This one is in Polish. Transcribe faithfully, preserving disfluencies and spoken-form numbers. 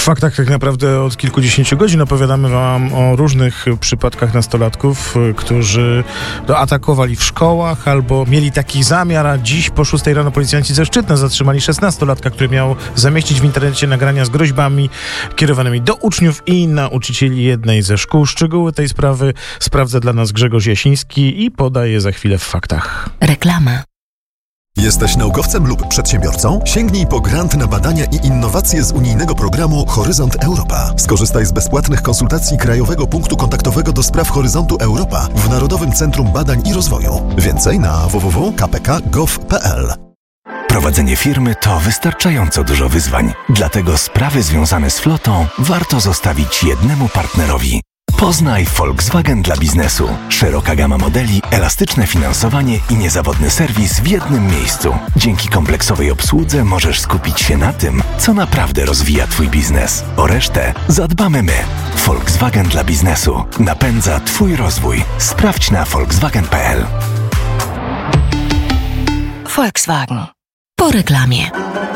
Faktach tak naprawdę od kilkudziesięciu godzin opowiadamy wam o różnych przypadkach nastolatków, którzy atakowali w szkołach albo mieli taki zamiar, a dziś po szóstej rano policjanci ze Szczytna zatrzymali szesnastolatka, który miał zamieścić w internecie nagrania z groźbami kierowanymi do uczniów i nauczycieli jednej ze szkół. Szczegóły tej sprawy sprawdza dla nas Grzegorz Jasiński i podaje za chwilę w faktach. Reklama. Jesteś naukowcem lub przedsiębiorcą? Sięgnij po grant na badania i innowacje z unijnego programu Horyzont Europa. Skorzystaj z bezpłatnych konsultacji Krajowego Punktu Kontaktowego do spraw Horyzontu Europa w Narodowym Centrum Badań i Rozwoju. Więcej na w w w kropka k p k kropka gov kropka p l. Prowadzenie firmy to wystarczająco dużo wyzwań. Dlatego sprawy związane z flotą warto zostawić jednemu partnerowi. Poznaj Volkswagen dla biznesu. Szeroka gama modeli, elastyczne finansowanie i niezawodny serwis w jednym miejscu. Dzięki kompleksowej obsłudze możesz skupić się na tym, co naprawdę rozwija Twój biznes. O resztę zadbamy my. Volkswagen dla biznesu. Napędza Twój rozwój. Sprawdź na volkswagen kropka p l. Volkswagen. Po reklamie.